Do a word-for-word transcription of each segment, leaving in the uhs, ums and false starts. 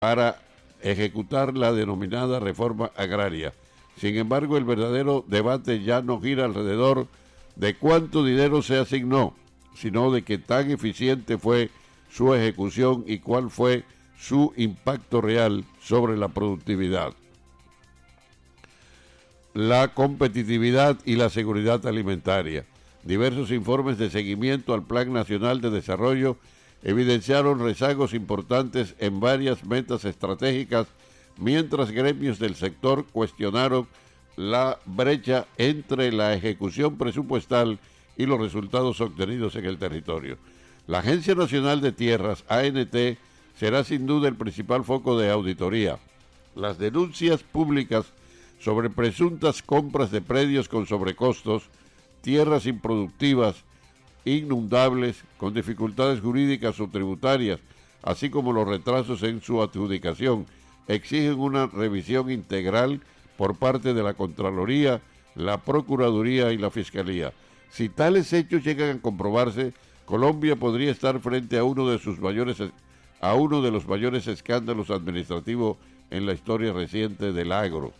para ejecutar la denominada reforma agraria. Sin embargo, el verdadero debate ya no gira alrededor de cuánto dinero se asignó, sino de qué tan eficiente fue su ejecución y cuál fue su impacto real sobre la productividad, la competitividad y la seguridad alimentaria. Diversos informes de seguimiento al Plan Nacional de Desarrollo evidenciaron rezagos importantes en varias metas estratégicas, mientras gremios del sector cuestionaron la brecha entre la ejecución presupuestal y los resultados obtenidos en el territorio. La Agencia Nacional de Tierras, A N T, será sin duda el principal foco de auditoría. Las denuncias públicas sobre presuntas compras de predios con sobrecostos, tierras improductivas, inundables, con dificultades jurídicas o tributarias, así como los retrasos en su adjudicación, exigen una revisión integral por parte de la Contraloría, la Procuraduría y la Fiscalía. Si tales hechos llegan a comprobarse, Colombia podría estar frente a uno de sus mayores, a uno de los mayores escándalos administrativos en la historia reciente del agro.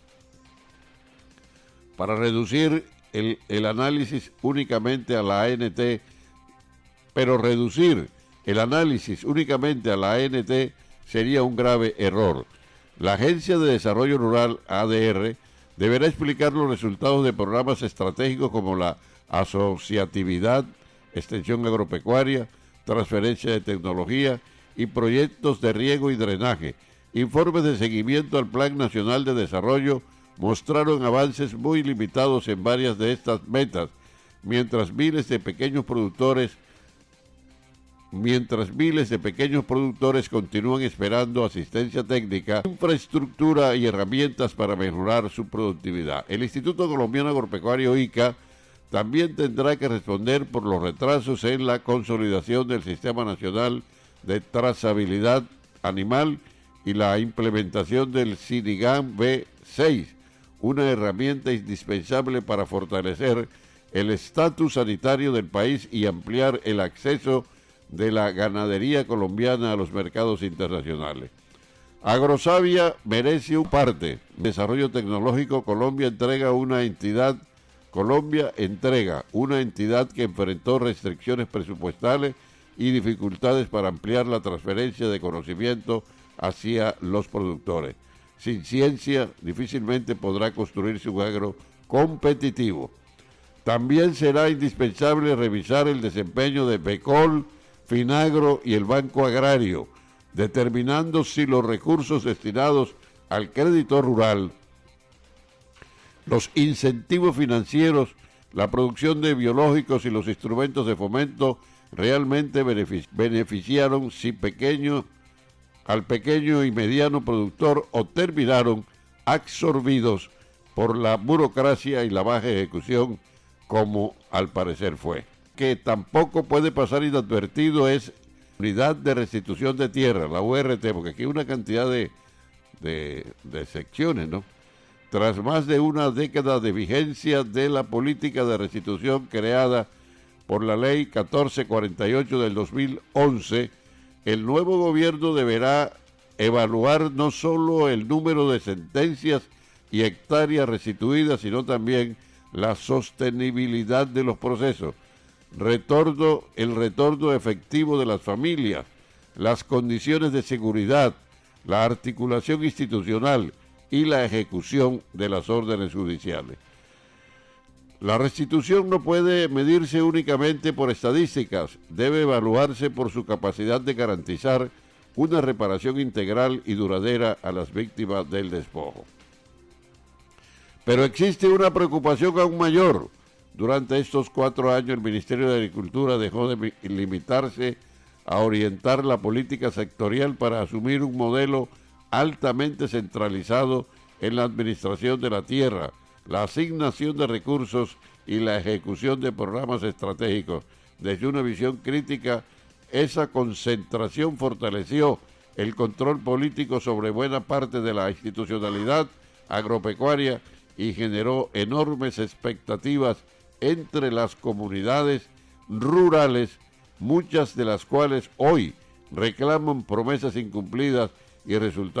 Para reducir el, el análisis únicamente a la A N T, pero reducir el análisis únicamente a la A N T sería un grave error. La Agencia de Desarrollo Rural, A D R, deberá explicar los resultados de programas estratégicos como la asociatividad, extensión agropecuaria, transferencia de tecnología y proyectos de riego y drenaje. Informes de seguimiento al Plan Nacional de Desarrollo mostraron avances muy limitados en varias de estas metas, mientras miles de pequeños productores mientras miles de pequeños productores continúan esperando asistencia técnica, infraestructura y herramientas para mejorar su productividad. El Instituto Colombiano Agropecuario, I C A, también tendrá que responder por los retrasos en la consolidación del Sistema Nacional de Trazabilidad Animal y la implementación del SINIGAM B seis, una herramienta indispensable para fortalecer el estatus sanitario del país y ampliar el acceso de la ganadería colombiana a los mercados internacionales. Agrosavia merece un parte. Desarrollo tecnológico, Colombia entrega una entidad, Colombia entrega una entidad que enfrentó restricciones presupuestales y dificultades para ampliar la transferencia de conocimiento hacia los productores. Sin ciencia, difícilmente podrá construirse un agro competitivo. También será indispensable revisar el desempeño de BECOL, Finagro y el Banco Agrario, determinando si los recursos destinados al crédito rural, los incentivos financieros, la producción de biológicos y los instrumentos de fomento realmente beneficiaron si pequeño, al pequeño y mediano productor o terminaron absorbidos por la burocracia y la baja ejecución, como al parecer fue. Que tampoco puede pasar inadvertido es Unidad de Restitución de Tierra, la U R T, porque aquí hay una cantidad de, de, de secciones, ¿no? Tras más de una década de vigencia de la política de restitución creada por la Ley catorce cuarenta y ocho del dos mil once, el nuevo gobierno deberá evaluar no solo el número de sentencias y hectáreas restituidas, sino también la sostenibilidad de los procesos. Retorno, el retorno efectivo de las familias, las condiciones de seguridad, la articulación institucional y la ejecución de las órdenes judiciales. La restitución no puede medirse únicamente por estadísticas, debe evaluarse por su capacidad de garantizar una reparación integral y duradera a las víctimas del despojo. Pero existe una preocupación aún mayor. Durante estos cuatro años el Ministerio de Agricultura dejó de limitarse a orientar la política sectorial para asumir un modelo altamente centralizado en la administración de la tierra, la asignación de recursos y la ejecución de programas estratégicos. Desde una visión crítica, esa concentración fortaleció el control político sobre buena parte de la institucionalidad agropecuaria y generó enormes expectativas entre las comunidades rurales, muchas de las cuales hoy reclaman promesas incumplidas y resultados